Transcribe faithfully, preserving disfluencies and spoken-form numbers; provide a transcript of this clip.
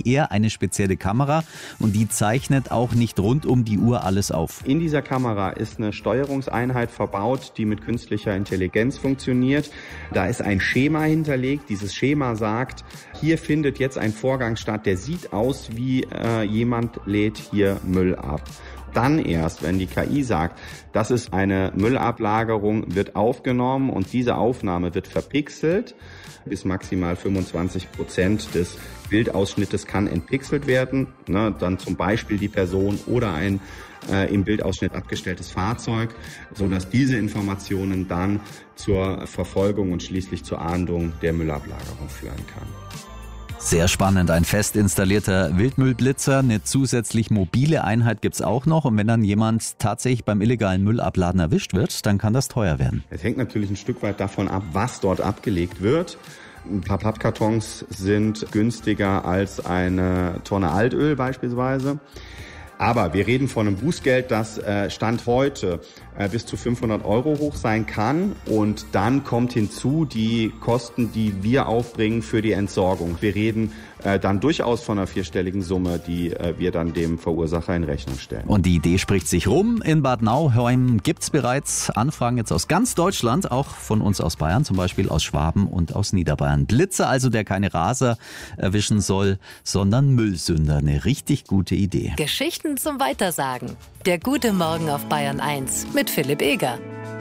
er eine spezielle Kamera und die zeichnet auch nicht rund um die Uhr alles auf. In dieser Kamera ist eine Steuerungseinheit verbaut, die mit künstlicher Intelligenz funktioniert. Da ist ein Schema hinterlegt. Dieses Schema sagt, hier findet jetzt ein Vorgang statt, der sieht aus wie äh, jemand lädt hier Müll ab. Dann erst, wenn die K I sagt, das ist eine Müllablagerung, wird aufgenommen und diese Aufnahme wird verpixelt. Bis maximal fünfundzwanzig Prozent des Bildausschnittes kann entpixelt werden. Ne, dann zum Beispiel die Person oder ein äh, im Bildausschnitt abgestelltes Fahrzeug, sodass diese Informationen dann zur Verfolgung und schließlich zur Ahndung der Müllablagerung führen kann. Sehr spannend, ein fest installierter Wildmüllblitzer, eine zusätzlich mobile Einheit gibt's auch noch und wenn dann jemand tatsächlich beim illegalen Müllabladen erwischt wird, dann kann das teuer werden. Es hängt natürlich ein Stück weit davon ab, was dort abgelegt wird. Ein paar Pappkartons sind günstiger als eine Tonne Altöl beispielsweise. Aber wir reden von einem Bußgeld, das äh, Stand heute äh, bis zu fünfhundert Euro hoch sein kann. Und dann kommt hinzu die Kosten, die wir aufbringen für die Entsorgung. Wir reden äh, dann durchaus von einer vierstelligen Summe, die äh, wir dann dem Verursacher in Rechnung stellen. Und die Idee spricht sich rum. In Bad Nauheim gibt's bereits Anfragen jetzt aus ganz Deutschland, auch von uns aus Bayern, zum Beispiel aus Schwaben und aus Niederbayern. Blitzer also, der keine Raser erwischen soll, sondern Müllsünder. Eine richtig gute Idee. Geschichten zum Weitersagen. Der gute Morgen auf Bayern eins mit Philipp Eger.